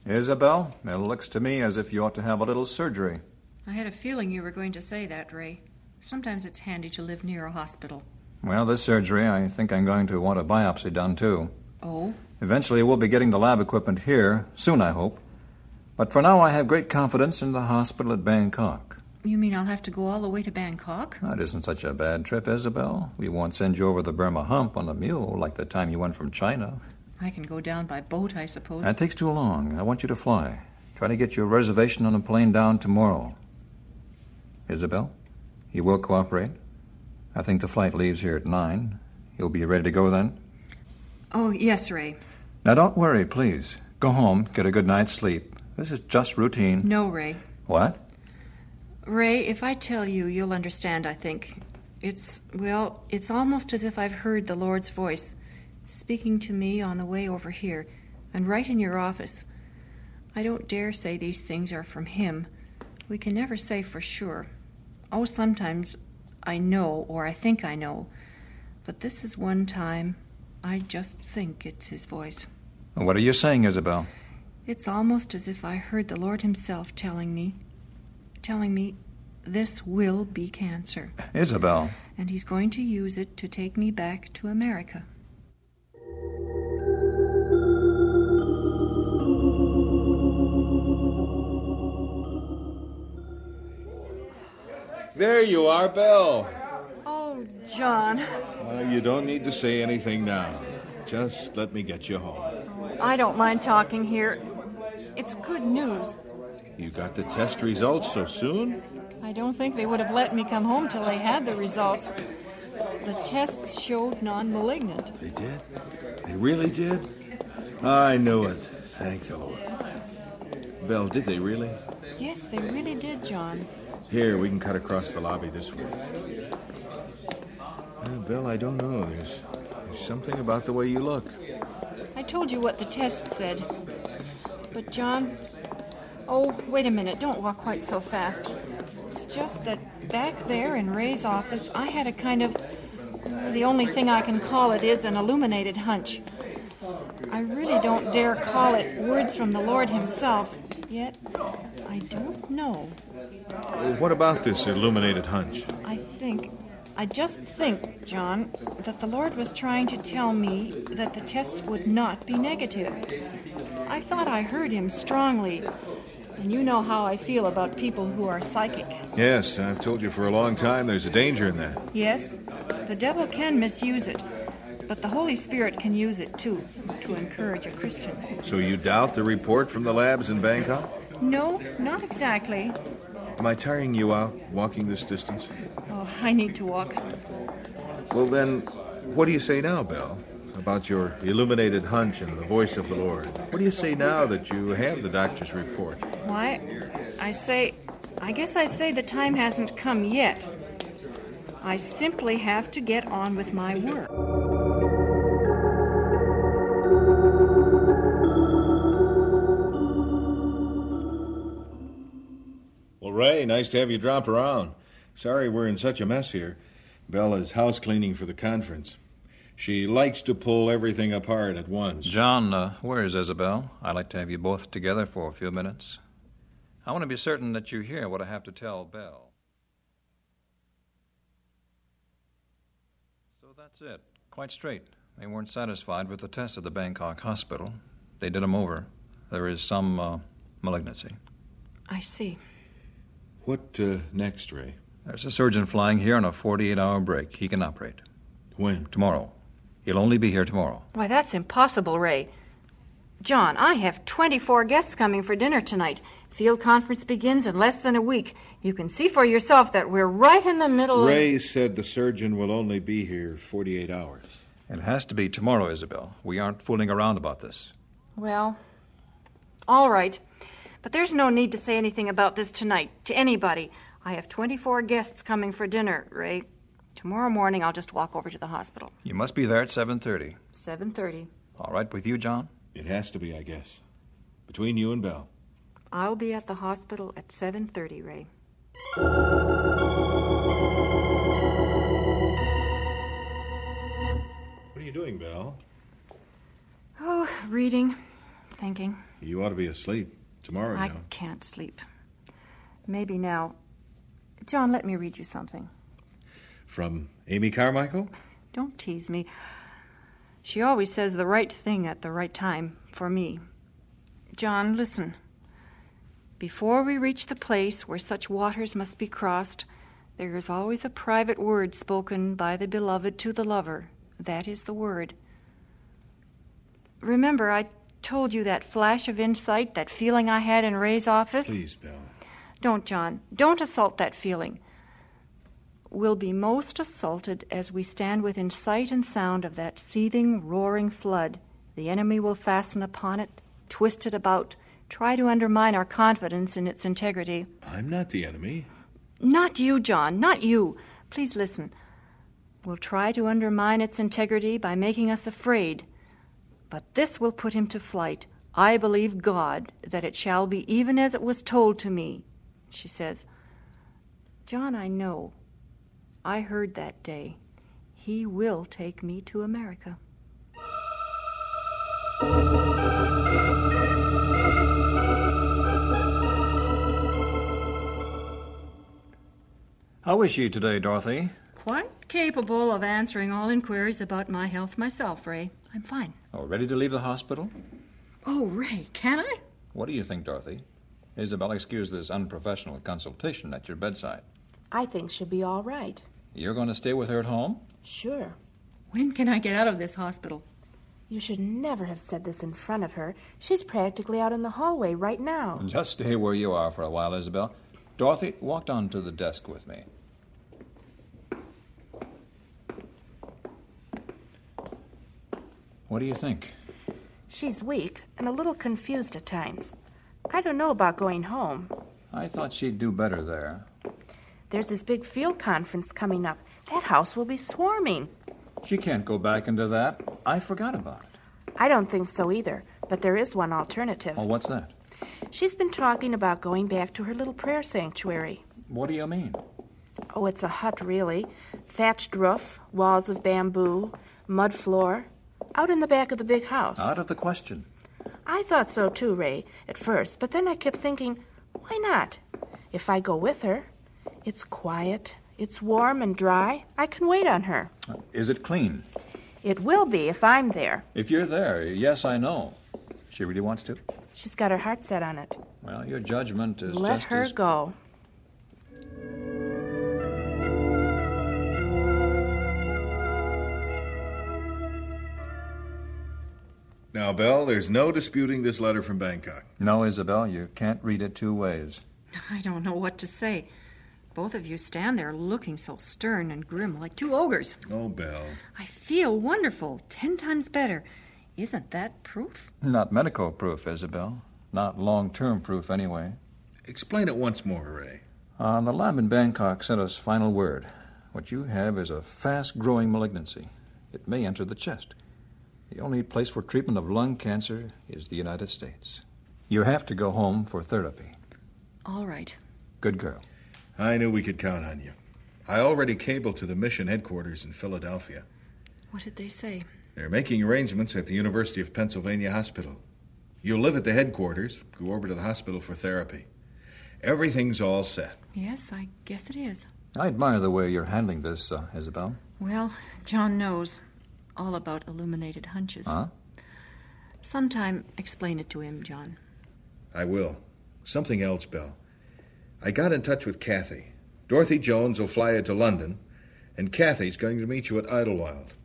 Isabel, it looks to me as if you ought to have a little surgery. I had a feeling you were going to say that, Ray. Sometimes it's handy to live near a hospital. Well, this surgery, I think I'm going to want a biopsy done, too. Oh? Eventually, we'll be getting the lab equipment here, soon, I hope. But for now, I have great confidence in the hospital at Bangkok. You mean I'll have to go all the way to Bangkok? That isn't such a bad trip, Isabel. We won't send you over the Burma hump on a mule like the time you went from China. I can go down by boat, I suppose. That takes too long. I want you to fly. Try to get you a reservation on a plane down tomorrow. Isabel, you will cooperate? I think the flight leaves here at 9. You'll be ready to go then? Oh, yes, Ray. Now, don't worry, please. Go home, get a good night's sleep. This is just routine. No, Ray. What? Ray, if I tell you, you'll understand, I think. It's almost as if I've heard the Lord's voice speaking to me on the way over here and right in your office. I don't dare say these things are from Him. We can never say for sure. Oh, sometimes I know, or I think I know. But this is one time I just think it's His voice. What are you saying, Isabel? It's almost as if I heard the Lord Himself telling me, this will be cancer. Isabel. And He's going to use it to take me back to America. There you are, Belle. Oh, John. You don't need to say anything now. Just let me get you home. I don't mind talking here. It's good news. You got the test results so soon? I don't think they would have let me come home till they had the results. The tests showed non-malignant. They did? They really did? I knew it. Thank the Lord. Belle, did they really? Yes, they really did, John. Here, we can cut across the lobby this way. Belle, I don't know. There's something about the way you look. I told you what the test said. But, John... Oh, wait a minute. Don't walk quite so fast. It's just that back there in Ray's office, I had a kind of... The only thing I can call it is an illuminated hunch. I really don't dare call it words from the Lord Himself, yet I don't know. What about this illuminated hunch? I just think, John, that the Lord was trying to tell me that the tests would not be negative. I thought I heard Him strongly, and you know how I feel about people who are psychic. Yes, I've told you for a long time there's a danger in that. Yes, the devil can misuse it, but the Holy Spirit can use it, too, to encourage a Christian. So you doubt the report from the labs in Bangkok? No, not exactly. Am I tiring you out, walking this distance? Oh, I need to walk. Well, then, what do you say now, Belle, about your illuminated hunch and the voice of the Lord? What do you say now that you have the doctor's report? Why, I guess I say the time hasn't come yet. I simply have to get on with my work. Well, Ray, nice to have you drop around. Sorry we're in such a mess here. Belle is house cleaning for the conference. She likes to pull everything apart at once. John, where is Isabel? I'd like to have you both together for a few minutes. I want to be certain that you hear what I have to tell Belle. So that's it. Quite straight. They weren't satisfied with the test at the Bangkok hospital. They did them over. There is some malignancy. I see. What next, Ray? There's a surgeon flying here on a 48-hour break. He can operate. When? Tomorrow. He'll only be here tomorrow. Why, that's impossible, Ray. John, I have 24 guests coming for dinner tonight. Field conference begins in less than a week. You can see for yourself that we're right in the middle Ray said the surgeon will only be here 48 hours. It has to be tomorrow, Isabel. We aren't fooling around about this. Well, all right. But there's no need to say anything about this tonight to anybody. I have 24 guests coming for dinner, Ray. Tomorrow morning, I'll just walk over to the hospital. You must be there at 7:30. 7:30. All right with you, John? It has to be, I guess. Between you and Belle. I'll be at the hospital at 7:30, Ray. What are you doing, Belle? Oh, reading. thinking. You ought to be asleep. Tomorrow I now. can't sleep. Maybe now. John, let me read you something. From Amy Carmichael? Don't tease me. She always says the right thing at the right time for me. John, listen. Before we reach the place where such waters must be crossed, there is always a private word spoken by the beloved to the lover. That is the word. Remember, I told you that flash of insight, that feeling I had in Ray's office? Please, Belle. Don't, John. Don't assault that feeling. We'll be most assaulted as we stand within sight and sound of that seething, roaring flood. The enemy will fasten upon it, twist it about, try to undermine our confidence in its integrity. I'm not the enemy. Not you, John, not you. Please listen. We'll try to undermine its integrity by making us afraid. But this will put him to flight. I believe God that it shall be even as it was told to me. She says, John, I know. I heard that day. He will take me to America. How is she today, Dorothy? Quite capable of answering all inquiries about my health myself, Ray. I'm fine. Oh, ready to leave the hospital? Oh, Ray, can I? What do you think, Dorothy? Isabel excused this unprofessional consultation at your bedside. I think she'll be all right. You're going to stay with her at home? Sure. When can I get out of this hospital? You should never have said this in front of her. She's practically out in the hallway right now. Just stay where you are for a while, Isabel. Dorothy, walk down to the desk with me. What do you think? She's weak and a little confused at times. I don't know about going home. I thought she'd do better there. There's this big field conference coming up. That house will be swarming. She can't go back into that. I forgot about it. I don't think so either, but there is one alternative. Oh, what's that? She's been talking about going back to her little prayer sanctuary. What do you mean? Oh, it's a hut, really. Thatched roof, walls of bamboo, mud floor. Out in the back of the big house. Out of the question. I thought so too, Ray, at first, but then I kept thinking, why not? If I go with her, it's quiet, it's warm and dry. I can wait on her. Is it clean? It will be if I'm there. If you're there, yes, I know. She really wants to? She's got her heart set on it. Well, your judgment is Let just her as... go. Now, Belle, there's no disputing this letter from Bangkok. No, Isabel, you can't read it two ways. I don't know what to say. Both of you stand there looking so stern and grim, like two ogres. Oh, Belle. I feel wonderful, 10 times better. Isn't that proof? Not medical proof, Isabel. Not long-term proof, anyway. Explain it once more, Ray. The lab in Bangkok sent us final word. What you have is a fast-growing malignancy. It may enter the chest. The only place for treatment of lung cancer is the United States. You have to go home for therapy. All right. Good girl. I knew we could count on you. I already cabled to the mission headquarters in Philadelphia. What did they say? They're making arrangements at the University of Pennsylvania Hospital. You'll live at the headquarters, go over to the hospital for therapy. Everything's all set. Yes, I guess it is. I admire the way you're handling this, Isabel. Well, John knows all about illuminated hunches. Huh? Sometime explain it to him, John. I will. Something else, Belle. I got in touch with Kathy. Dorothy Jones will fly you to London, and Kathy's going to meet you at Idlewild.